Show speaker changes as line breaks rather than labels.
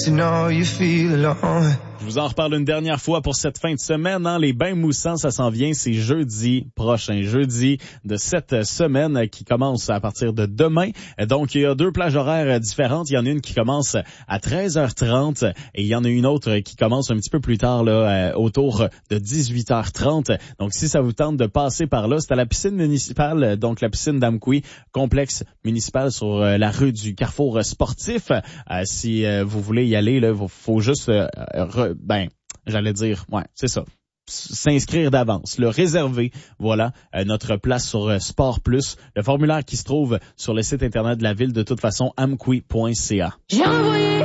Je vous en reparle une dernière fois pour cette fin de semaine. Les bains moussants, ça s'en vient, c'est jeudi prochain. Jeudi de cette semaine qui commence à partir de demain. Donc, il y a 2 plages horaires différentes. Il y en a une qui commence à 13h30 et il y en a une autre qui commence un petit peu plus tard, là, autour de 18h30. Donc, si ça vous tente de passer par là, c'est à la piscine municipale, donc la piscine d'Amqui, complexe municipal sur la rue du Carrefour sportif. Si vous voulez y aller, là, faut juste c'est ça. S'inscrire d'avance, le réserver, voilà, notre place sur Sport Plus, le formulaire qui se trouve sur le site internet de la ville, de toute façon, amqui.ca.